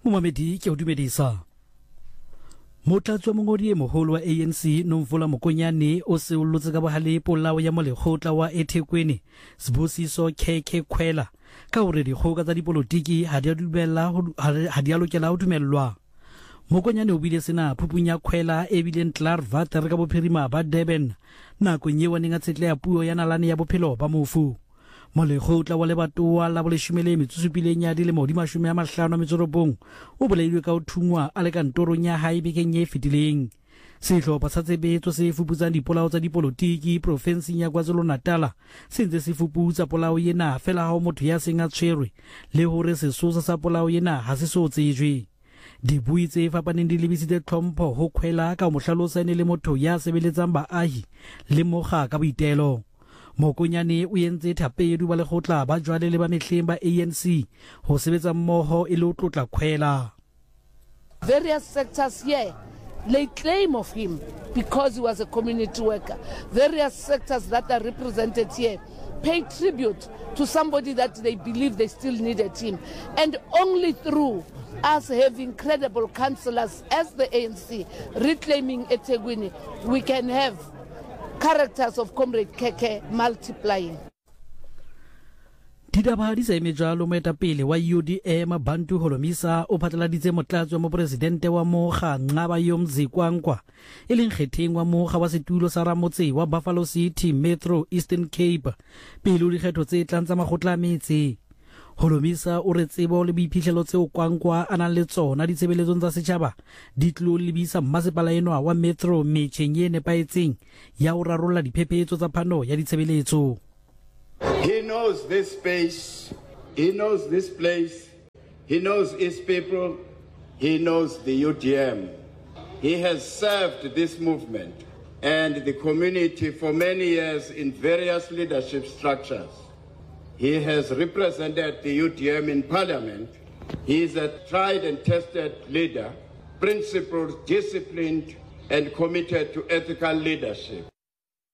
Momamedi ke o dumedisa. Motlatswa mongodi e moholo wa ANC Nomvula Mokonyane o se o lotse ka bohale polao ya molekgotla wa eThekwini Sibusiso KK Khwela ka hore dikgoka tsa dipolotiki ha di a lokela ho dumellwa. Mokonyane o bile sena phupunya Khwela e bile Ntlar Vater ka bophirima ba Durban nakong eo a neng a tshetleha puo ya nalane ya bophelo ba mofu. Molekgotla wa lebatowa la boleshumele metsupileng ya dilemo di 50 o bolailwe ka ho thungwa a le kantorong ya hae bekeng e fetileng. Sehlopha sa tshebetso se fuputsang dipolao tsa dipolotiki profenseng ya KwaZulu-Natal se ntse se fuputsa polao ena fela ha motho ya seng a tshwerwe le hore sesosa sa polao ena ha se so tsejwe. Dibui tse fapaneng di lebisitse tlhompho ho Khwela ka ho mo hlalosa ene le motho ya sebeletsang baahi le mokga ka boitelo. Mokonyane o entse thapedu ba lekgotla ba jwale le ba mehleng ba ANC ho sebetsa mmoho e le ho tlotla Khwela. Various sectors here lay claim of him because he was a community worker. Various sectors that are represented here pay tribute to somebody that they believe they still need a team. And only through us having credible councillors as the ANC reclaiming eThekwini, we can have characters of Comrade KK multiplying. Didaba di sa emejalo moetapele wa UDM Bantu Holomisa o phatlaladitse motlatsi wa mopresidente wa Mokga Nqaba Yomzikwankwa e leng kgetheng wa mokga wa setulo sa Ramotse wa Buffalo City Metro Eastern Cape pele o dikgetho tse tlang tsa makgotla a metse. Holomisa o re tsebo le boiphihlelo tseo Kwankwa a nang le tsona ditshebeletsong tsa setjhaba di tlo lebisa mmasepala enwa wa Metro metjheng e nepaetseng ya ho rarolla diphephetso tsa phano ya ditshebeletso. He knows this space, he knows this place, he knows its people, he knows the UDM. He has served this movement and the community for many years in various leadership structures. He has represented the UDM in Parliament. He is a tried and tested leader, principled, disciplined, and committed to ethical leadership.